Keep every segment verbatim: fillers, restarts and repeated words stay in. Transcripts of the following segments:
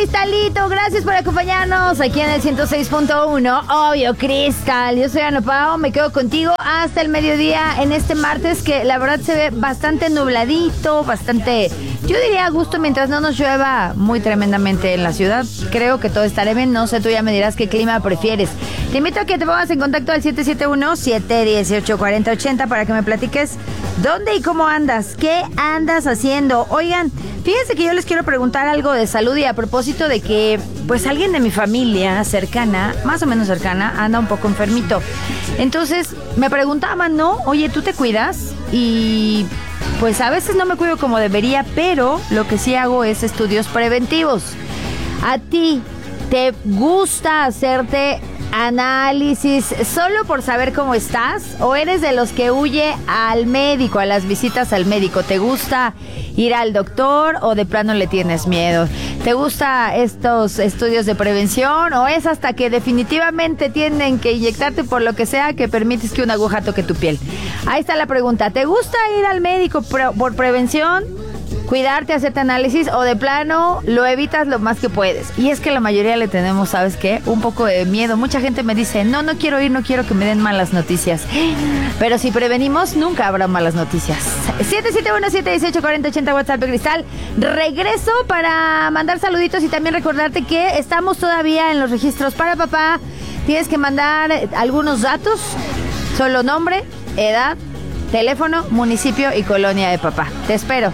Cristalito, gracias por acompañarnos aquí en el ciento seis punto uno. Obvio, Cristal. Yo soy Ana Pao, me quedo contigo hasta el mediodía en este martes que la verdad se ve bastante nubladito, bastante, yo diría a gusto mientras no nos llueva muy tremendamente en la ciudad. Creo que todo estará bien, no sé, tú ya me dirás qué clima prefieres. Te invito a que te pongas en contacto al siete siete uno, siete uno ocho, cuatro cero ocho cero para que me platiques dónde y cómo andas, qué andas haciendo. Oigan, fíjense que yo les quiero preguntar algo de salud y a propósito de que pues alguien de mi familia cercana, más o menos cercana, anda un poco enfermito. Entonces me preguntaban, ¿no? Oye, ¿tú te cuidas? Y pues a veces no me cuido como debería, pero lo que sí hago es estudios preventivos. ¿A ti te gusta hacerte análisis solo por saber cómo estás? ¿O eres de los que huye al médico, a las visitas al médico? ¿Te gusta ir al doctor o de plano le tienes miedo? ¿Te gusta estos estudios de prevención o es hasta que definitivamente tienen que inyectarte por lo que sea que permites que una aguja toque tu piel? Ahí está la pregunta. ¿Te gusta ir al médico por, por prevención? Cuidarte, hacerte análisis o de plano lo evitas lo más que puedes. Y es que la mayoría le tenemos, ¿sabes qué? Un poco de miedo. Mucha gente me dice, no, no quiero ir, no quiero que me den malas noticias. Pero si prevenimos, nunca habrá malas noticias. siete siete uno, siete uno ocho, cuatro cero ocho cero WhatsApp de Cristal. Regreso para mandar saluditos y también recordarte que estamos todavía en los registros para papá. Tienes que mandar algunos datos, solo nombre, edad, teléfono, municipio y colonia de papá. Te espero.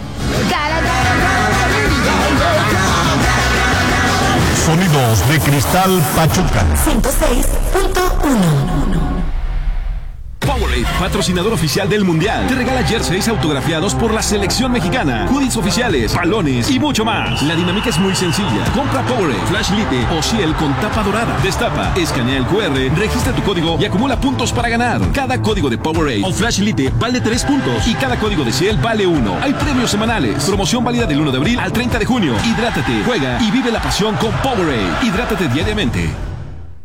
Sonidos de Cristal Pachuca ciento seis punto uno. Powerade, patrocinador oficial del Mundial, te regala jerseys autografiados por la selección mexicana, hoodies oficiales, balones y mucho más. La dinámica es muy sencilla. Compra Powerade, Flash Lite o Ciel con tapa dorada. Destapa, escanea el cu erre, registra tu código y acumula puntos para ganar. Cada código de Powerade o Flash Lite vale tres puntos y cada código de Ciel vale uno. Hay premios semanales. Promoción válida del uno de abril al treinta de junio. Hidrátate, juega y vive la pasión con Powerade. Hidrátate diariamente.